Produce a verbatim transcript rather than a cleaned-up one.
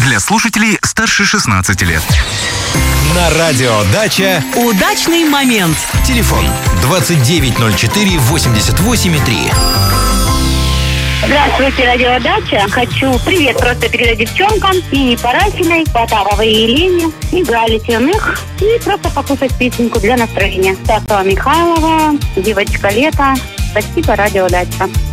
Для слушателей старше шестнадцати лет. На радио «Дача» удачный момент. Телефон двадцать девять ноль четыре восемьдесят восемь три. Здравствуйте, радио «Дача». Хочу привет просто передать девчонкам. И Парахиной, Потаповой Елене, и Гале Терных. И просто послушать песенку для настроения. Стасова Михайлова, «Девочка лета». Спасибо, радио «Дача».